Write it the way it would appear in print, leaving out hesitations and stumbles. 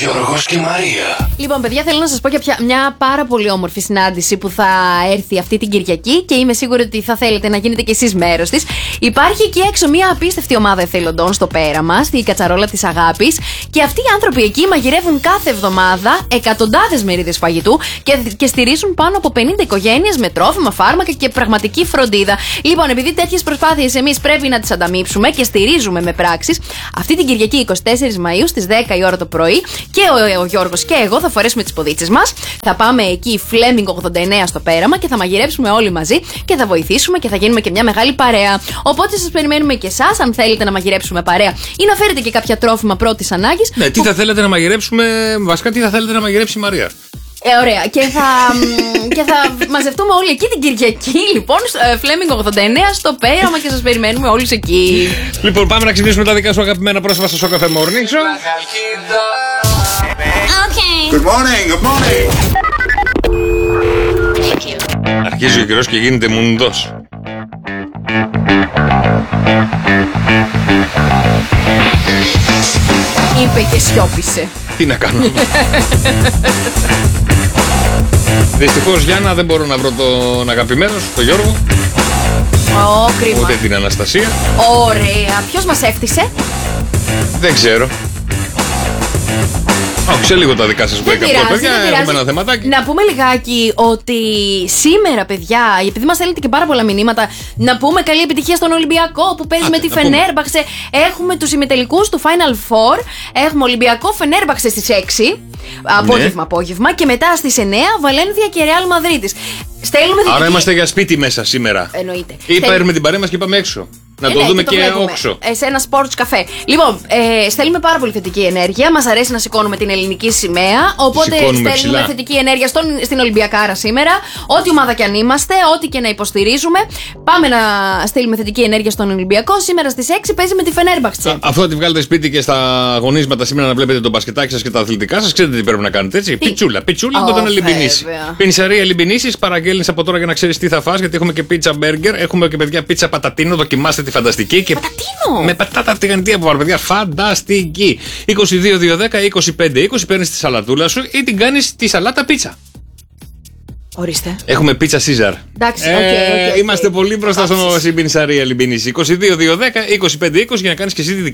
Γιώργος και Μαρία. Λοιπόν, παιδιά, θέλω να σας πω για μια πάρα πολύ όμορφη συνάντηση που θα έρθει αυτή την Κυριακή και είμαι σίγουρη ότι θα θέλετε να γίνετε κι εσείς μέρος της. Υπάρχει εκεί έξω μια απίστευτη ομάδα εθελοντών στο πέραμα, στη Κατσαρόλα της Αγάπης. Και αυτοί οι άνθρωποι εκεί μαγειρεύουν κάθε εβδομάδα εκατοντάδες μερίδες φαγητού και στηρίζουν πάνω από 50 οικογένειες με τρόφιμα, φάρμακα και πραγματική φροντίδα. Λοιπόν, επειδή τέτοιες προσπάθειες εμείς πρέπει να τις ανταμείψουμε και στηρίζουμε με πράξεις, αυτή την Κυριακή 24 Μαΐου στις 10 η ώρα το πρωί και ο Γιώργος και εγώ θα φορέσουμε τις ποδίτσες μας. Θα πάμε εκεί Fleming 89 στο πέραμα και θα μαγειρέψουμε όλοι μαζί και θα βοηθήσουμε και θα γίνουμε και μια μεγάλη παρέα. Οπότε σας περιμένουμε και εσάς, αν θέλετε να μαγειρέψουμε παρέα ή να φέρετε και κάποια τρόφιμα πρώτης ανάγκης. Ναι, τι θα θέλετε να μαγειρέψουμε, βασικά τι θα θέλετε να μαγειρέψει η Μαρία. Ωραία. Και θα μαζευτούμε όλοι εκεί την Κυριακή, λοιπόν, Fleming 89 στο πέραμα και σας περιμένουμε όλους εκεί. Λοιπόν, πάμε να ξυπνήσουμε τα δικά σου αγαπημένα πρόσωπα στο Cafe Morning Show. Okay. Good morning, good morning. Αρχίζει ο καιρός και γίνεται μουντός. Είπε και σιώπησε. Τι να κάνω. Δυστυχώς, Γιάννα, δεν μπορώ να βρω τον αγαπημένο σου, τον Γιώργο. Κρίμα. Ούτε την Αναστασία. Ωραία. Ποιος μας έφτιασε? Δεν ξέρω. Άκουσε λίγο τα δικά σας που έκανα. Παιδιά, έχουμε ένα θεματάκι. Να πούμε λιγάκι ότι σήμερα, παιδιά, επειδή μας στέλνετε και πάρα πολλά μηνύματα, να πούμε καλή επιτυχία στον Ολυμπιακό που παίζει με τη Φενέρμπαξε. Έχουμε τους ημιτελικούς του Final Four. Έχουμε Ολυμπιακό Φενέρμπαξε στις 6. Απόγευμα. Και μετά στις 9 Βαλένθια και Ρεάλ Μαδρίτης. Άρα είμαστε για σπίτι μέσα σήμερα. Εννοείται. Ή παίρνουμε την παρέα μας και πάμε έξω. Να το δούμε και όξο. Σε ένα sports καφέ. Λοιπόν, στέλνουμε πάρα πολύ θετική ενέργεια. Μας αρέσει να σηκώνουμε την ελληνική σημαία. Οπότε στέλνουμε ψηλά θετική ενέργεια στην Ολυμπιακάρα σήμερα. Ό,τι ομάδα κι αν είμαστε, ό,τι και να υποστηρίζουμε. Πάμε να στείλουμε θετική ενέργεια στον Ολυμπιακό. Σήμερα στις 6 παίζει με τη Φενέρμπαξε. Αφού θα τη βγάλετε σπίτι και στα αγωνίσματα σήμερα να βλέπετε το μπασκετάκι σας και τα αθλητικά σας, ξέρετε τι πρέπει να κάνετε, έτσι. Πιτσούλα από τον Λιμπινίση. Πινσαρία Λιμπινίση, παραγγέλνεις από τώρα για να ξέρεις τι θα φας, γιατί έχουμε και πίτσα μπέργκερ, έχουμε και παιδιά πίτσα πατατίνο, δοκιμάστε τη φανταστική. Και πατατίνο! Με πατάτα από τη γανιτή από βαρ, παιδιά, φανταστική. 22-210-25-20 παίρνεις τη σαλατούλα σου ή την κάνεις τη σαλάτα πίτσα. Ορίστε. Έχουμε πίτσα Caesar. Εντάξει, είμαστε πολύ μπροστά στο πινσαρία Λιμπινίση. 22-210-25-20 για να κάνεις και εσύ τη δική